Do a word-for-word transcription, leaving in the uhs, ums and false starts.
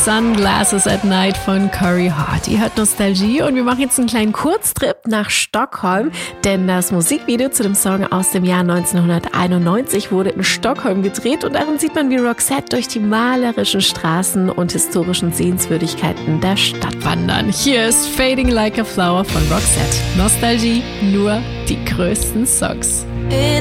Sunglasses at Night von Corey Hart. Ihr hört Nostalgie und wir machen jetzt einen kleinen Kurztrip nach Stockholm, denn das Musikvideo zu dem Song aus dem Jahr neunzehnhunderteinundneunzig wurde in Stockholm gedreht und darin sieht man, wie Roxette durch die malerischen Straßen und historischen Sehenswürdigkeiten der Stadt wandern. Hier ist Fading Like a Flower von Roxette. Nostalgie, nur die größten Songs. In